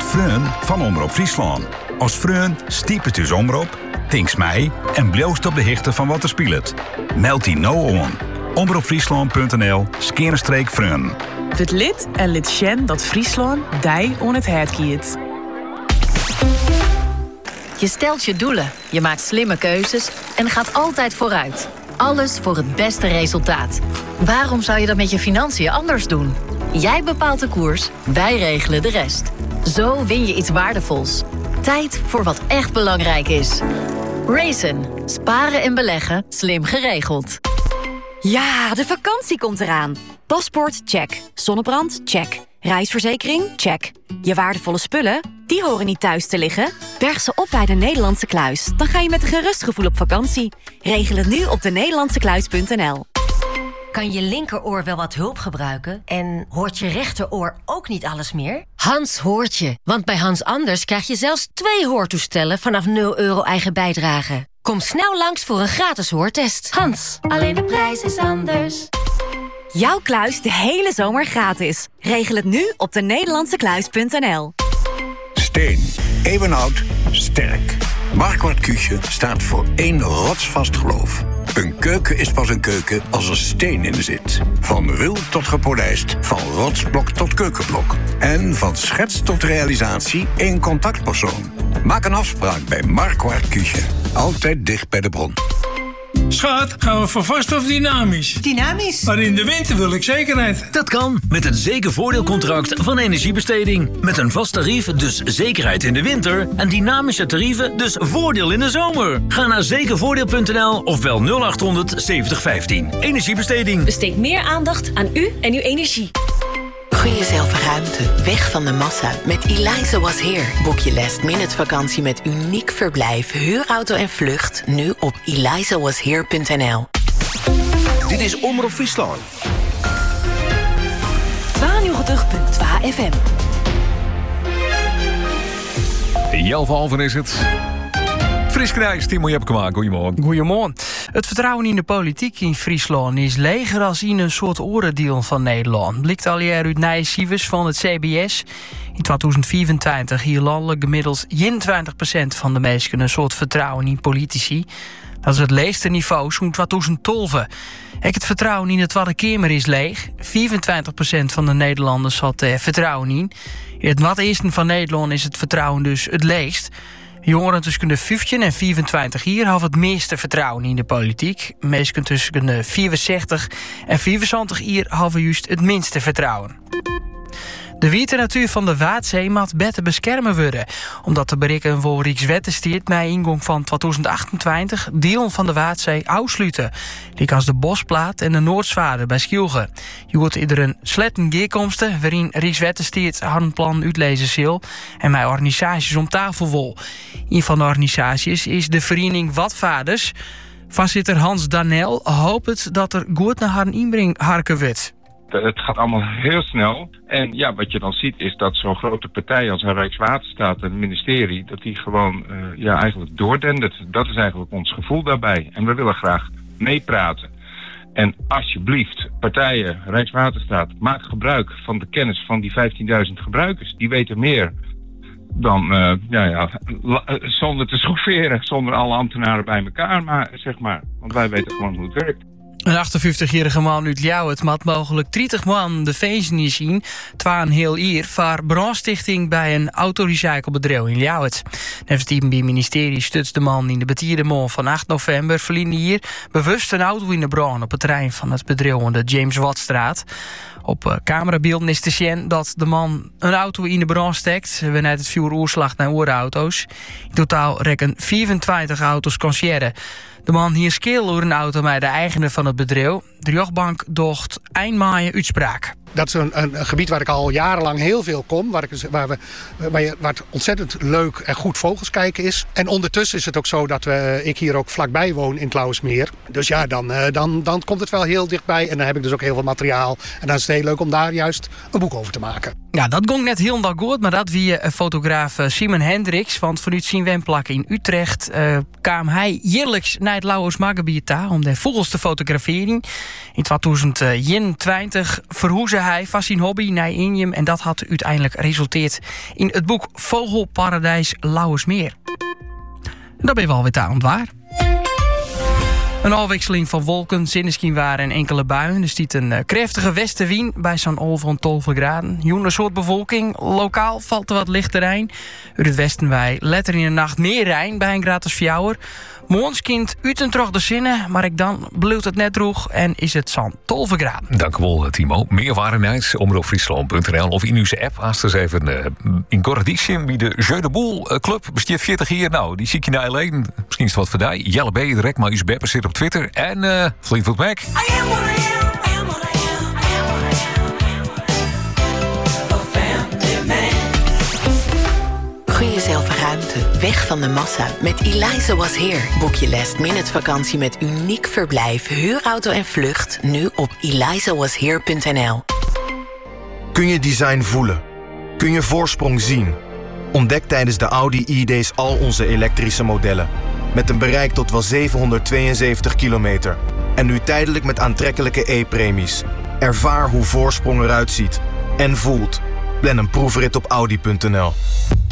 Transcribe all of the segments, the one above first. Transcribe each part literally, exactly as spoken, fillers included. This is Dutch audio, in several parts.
Freun van Omroep Friesland. Als Freun stiep het dus omroep, tinks mij en bloost op de hichte van wat er speelt. Meld die nou on. omroepfriesland.nl skerenstreek Freun. Het lid en lid Sjen dat Friesland dij on het hert kiet. Je stelt je doelen, je maakt slimme keuzes en gaat altijd vooruit. Alles voor het beste resultaat. Waarom zou je dat met je financiën anders doen? Jij bepaalt de koers, wij regelen de rest. Zo win je iets waardevols. Tijd voor wat echt belangrijk is. Raisin. Sparen en beleggen. Slim geregeld. Ja, de vakantie komt eraan. Paspoort, check. Zonnebrand, check. Reisverzekering, check. Je waardevolle spullen, die horen niet thuis te liggen. Berg ze op bij de Nederlandse Kluis. Dan ga je met een gerust gevoel op vakantie. Regel het nu op de nederlandse kluis punt n l. Kan je linkeroor wel wat hulp gebruiken? En hoort je rechteroor ook niet alles meer? Hans hoort je. Want bij Hans Anders krijg je zelfs twee hoortoestellen vanaf nul euro eigen bijdrage. Kom snel langs voor een gratis hoortest. Hans, alleen de prijs is anders. Jouw kluis de hele zomer gratis. Regel het nu op de nederlandse kluis punt n l. Steen. Eeuwenoud. Sterk. Marquardt Küche staat voor één rotsvast geloof. Een keuken is pas een keuken als er steen in zit. Van ruw tot gepolijst, van rotsblok tot keukenblok. En van schets tot realisatie één contactpersoon. Maak een afspraak bij Marquardt Küche. Altijd dicht bij de bron. Schat, gaan we voor vast of dynamisch? Dynamisch? Maar in de winter wil ik zekerheid. Dat kan, met het zekervoordeelcontract van Energiebesteding. Met een vast tarief, dus zekerheid in de winter. En dynamische tarieven, dus voordeel in de zomer. Ga naar zekervoordeel punt n l of bel nul acht honderd zeventig vijftien. Energiebesteding. Besteed meer aandacht aan u en uw energie. Gun jezelf ruimte, weg van de massa. Met Eliza Was Here boek je last minute vakantie met uniek verblijf, huurauto en vlucht. Nu op eliza was here punt n l. Dit is Omroep Friesland. tweeënnegentig punt twee F M. Jelf Alven is het. Fris Knijs, Timo Jepkema, goedemorgen. Goedemorgen. Het vertrouwen in de politiek in Friesland is leger als in een soort oordeel van Nederland. Blikt al jaar uit nieuwe cijfers van het C B S. In tweeduizend vierentwintig hier landelijk gemiddeld eenentwintig procent van de mensen een soort vertrouwen in politici. Dat is het leegste niveau zo'n tweeduizend twaalf. Ook het vertrouwen in de Tweede Kamer is leeg. vierentwintig procent van de Nederlanders had er vertrouwen in. In het Noordesten van Nederland is het vertrouwen dus het leegst. Jongeren tussen de vijftien en vierentwintig hier hebben het meeste vertrouwen in de politiek. Mensen tussen de vierenzestig en vierenzestig hier hebben juist het minste vertrouwen. De witte natuur van de Waadzee moet beter beschermen worden. Omdat de berichten voor Rijkswaterstaat met ingang van tweeduizend achtentwintig deel van de Waadzee afsluiten. Die als de Bosplaat en de Noordzwaarder bij Schielge. Je hoort ieder een sletten geerkomsten waarin Rijkswaterstaat een plan uitlezen zal en met organisaties om tafel wil. Een van de organisaties is de Vereniging Watvaders. Voorzitter Hans Danel hoopt dat er goed naar haar inbreng harken wordt. Het gaat allemaal heel snel. En ja, wat je dan ziet is dat zo'n grote partij als een Rijkswaterstaat en het ministerie, dat die gewoon uh, ja, eigenlijk doordendert. Dat is eigenlijk ons gevoel daarbij. En we willen graag meepraten. En alsjeblieft, partijen, Rijkswaterstaat, maak gebruik van de kennis van die vijftienduizend gebruikers. Die weten meer dan, uh, ja, ja, zonder te schofferen, zonder alle ambtenaren bij elkaar, maar, zeg maar. Want wij weten gewoon hoe het werkt. Een achtenvijftigjarige man uit Ljouwert had mogelijk dertig man de feest niet zien. Twa een heel jaar voor brandstichting bij een autorecyclebedrijf in Ljouwert. Nevens het ministerie stutst de man in de betierde morgen van acht november verliende hier bewust een auto in de brand op het terrein van het bedrijf aan de James Wattstraat. Op uh, camerabeelden is te zien dat de man een auto in de brand steekt wanneer het vuur oorslag naar oorauto's. In totaal rekken vierentwintig auto's conciërre. De man hier skeel door een auto met de eigenaar van het bedrijf. De rechtbank docht eind mei uitspraak. Dat is een, een, een gebied waar ik al jarenlang heel veel kom. Waar, ik, waar, we, waar, je, waar het ontzettend leuk en goed vogels kijken is. En ondertussen is het ook zo dat we, ik hier ook vlakbij woon in het Lauwersmeer. Dus ja, dan, dan, dan komt het wel heel dichtbij. En dan heb ik dus ook heel veel materiaal. En dan is het heel leuk om daar juist een boek over te maken. Ja, dat ging net heel dag goed, maar dat wie fotograaf Simon Hendricks. Want vanuit zijn wemplak in Utrecht uh, kwam hij jaarlijks naar het Lauwers Maggebied om de vogels te fotograferen. In twintig eenentwintig verhoesde hij van zijn hobby naar Indium en dat had uiteindelijk resulteerd in het boek Vogelparadijs Lauwersmeer. En dat ben je wel weer aan het waar. Een afwisseling van wolken, zinneskin waren en enkele buien. Er stiet een uh, krachtige westenwind bij zo'n ol van twaalf graden. Joene soort bevolking. Lokaal valt er wat licht terrein. Uit het westen wij letter in de nacht meer Rijn bij een gratis fjouwer. Moonskind uit en terug de zinnen, maar ik dan bleef het net droeg en is het zo'n twaalf graden. Dank u wel, Timo. Meer waarheid, omroep friesland punt n l of in uw app. Als er even uh, in Corradiciem bij de Jeu de Boel Club besteedt veertig jaar. Nou, die zie ik je nou alleen. Misschien is het wat voor die. Jelle B. direct, maar uw Beppe zit op Twitter. En uh, Fleetwood Mac. Gun jezelf ruimte, weg van de massa. Met Eliza Was Here boek je last minute vakantie met uniek verblijf, huurauto en vlucht nu op eliza was here punt n l. Kun je design voelen? Kun je voorsprong zien? Ontdek tijdens de Audi e-days al onze elektrische modellen. Met een bereik tot wel zevenhonderdtweeënzeventig kilometer. En nu tijdelijk met aantrekkelijke e-premies. Ervaar hoe voorsprong eruit ziet en voelt. Plan een proefrit op audi punt n l.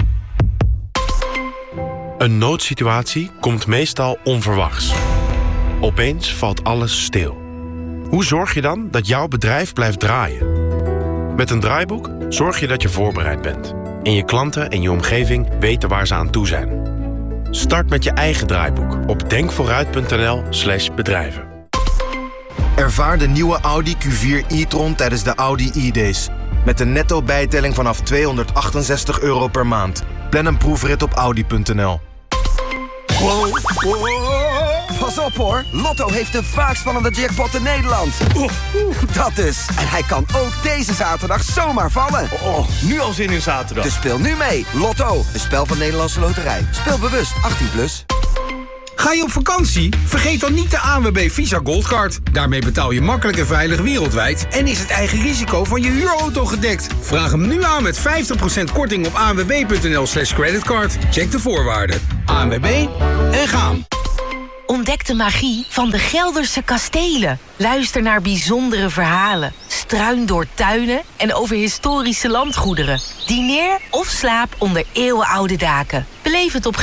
Een noodsituatie komt meestal onverwachts. Opeens valt alles stil. Hoe zorg je dan dat jouw bedrijf blijft draaien? Met een draaiboek zorg je dat je voorbereid bent. En je klanten en je omgeving weten waar ze aan toe zijn. Start met je eigen draaiboek op denkvooruit punt n l slash bedrijven. Ervaar de nieuwe Audi Q vier e-tron tijdens de Audi e-days. Met een netto bijtelling vanaf tweehonderdachtenzestig euro per maand. Plan een proefrit op audi punt n l. Wow, wow. Pas op hoor, Lotto heeft de vaakst spannende jackpot in Nederland. Oeh, dat dus. En hij kan ook deze zaterdag zomaar vallen. Oh, nu al zin in zaterdag. Dus speel nu mee. Lotto, een spel van Nederlandse Loterij. Speel bewust, achttien plus. Ga je op vakantie? Vergeet dan niet de A N W B Visa Goldcard. Daarmee betaal je makkelijk en veilig wereldwijd en is het eigen risico van je huurauto gedekt. Vraag hem nu aan met vijftig procent korting op a n w b punt n l slash creditcard. Check de voorwaarden. A N W B en gaan. Ontdek de magie van de Gelderse kastelen. Luister naar bijzondere verhalen. Struin door tuinen en over historische landgoederen. Dineer of slaap onder eeuwenoude daken. Beleef het op